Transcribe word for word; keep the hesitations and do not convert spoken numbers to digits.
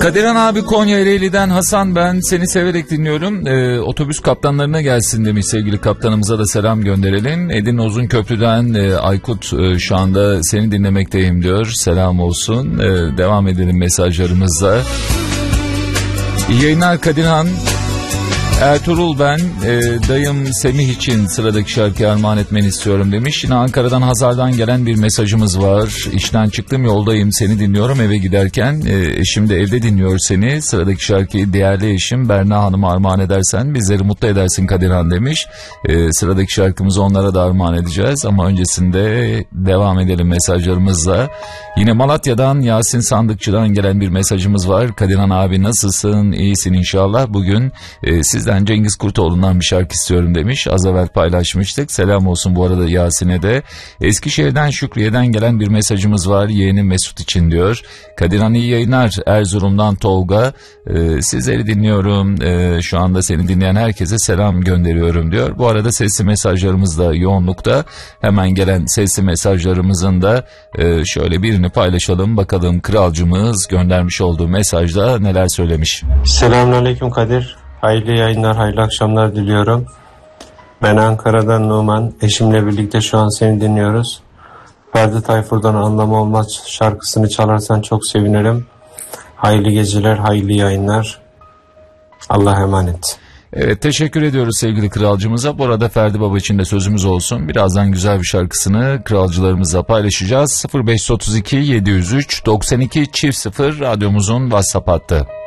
Kadirhan abi Konya Ereğli'den. Hasan ben seni severek dinliyorum. Ee, otobüs kaptanlarına gelsin demiş, sevgili kaptanımıza da selam gönderelim. Edirne Uzunköprü'den e, Aykut e, şu anda seni dinlemekteyim diyor. Selam olsun. E, devam edelim mesajlarımızla. İyi yayınlar Kadirhan. Ertuğrul ben, e, dayım Semih için sıradaki şarkıyı armağan etmeni istiyorum demiş. Yine Ankara'dan Hazar'dan gelen bir mesajımız var. İşten çıktım, yoldayım, seni dinliyorum eve giderken. E, eşim de evde dinliyor seni. Sıradaki şarkıyı değerli eşim Berna Hanım'a armağan edersen bizleri mutlu edersin Kadirhan demiş. E, sıradaki şarkımızı onlara da armağan edeceğiz ama öncesinde devam edelim mesajlarımızla. Yine Malatya'dan Yasin Sandıkçı'dan gelen bir mesajımız var. Kadirhan abi nasılsın? İyisin inşallah. Bugün e, sizden Cengiz Kurtoğlu'ndan bir şarkı istiyorum demiş. Az evvel paylaşmıştık. Selam olsun bu arada Yasin'e de. Eskişehir'den Şükriye'den gelen bir mesajımız var. Yeğenim Mesut için diyor. Kadirhan iyi yayınlar. Erzurum'dan Tolga. E, sizleri dinliyorum. E, şu anda seni dinleyen herkese selam gönderiyorum diyor. Bu arada sesli mesajlarımız da yoğunlukta. Hemen gelen sesli mesajlarımızın da e, şöyle birini paylaşalım. Bakalım kralcımız göndermiş olduğu mesajda neler söylemiş. Selamünaleyküm Kadir. Hayırlı yayınlar, hayırlı akşamlar diliyorum. Ben Ankara'dan Numan. Eşimle birlikte şu an seni dinliyoruz. Ferdi Tayfur'dan Anlamı Olmaz şarkısını çalarsan çok sevinirim. Hayırlı geceler, hayırlı yayınlar. Allah'a emanet. Evet, teşekkür ediyoruz sevgili kralcımıza. Bu arada Ferdi Baba için de sözümüz olsun. Birazdan güzel bir şarkısını kralcılarımızla paylaşacağız. sıfır beş otuz iki yedi yüz üç doksan iki çift sıfır radyomuzun WhatsApp hattı.